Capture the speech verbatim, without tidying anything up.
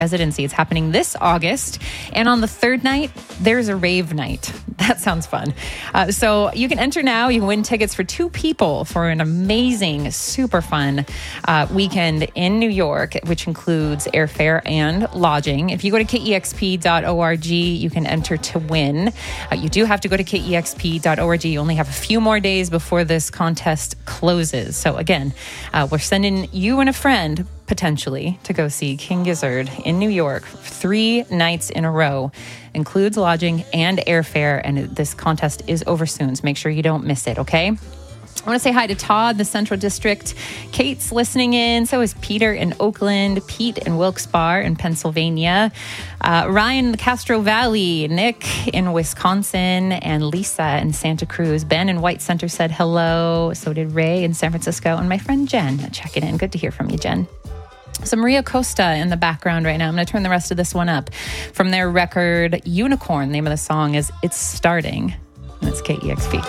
residency. It's happening this August. And on the third night, there's a rave night. That sounds fun. Uh, so you can enter now. You can win tickets for two people for an amazing, super fun uh, weekend in New York, which includes airfare and lodging. If you go to K E X P dot org, you can enter to win. Uh, you do have to go to K E X P dot org. You only have a few more days before this contest closes. So again, uh, we're sending you and a friend potentially to go see King Gizzard in New York three nights in a row. Includes lodging and airfare, and this contest is over soon, so make sure you don't miss it, okay? I want to say hi to Todd, the Central District. Kate's listening in. So is Peter in Oakland, Pete in Wilkes-Barre in Pennsylvania, uh, Ryan in the Castro Valley, Nick in Wisconsin, and Lisa in Santa Cruz. Ben in White Center said hello. So did Ray in San Francisco, and my friend Jen checking in. Good to hear from you, Jen. So Maria Costa in the background right now. I'm going to turn the rest of this one up. From their record Unicorn, the name of the song is It's Starting. And it's K E X P.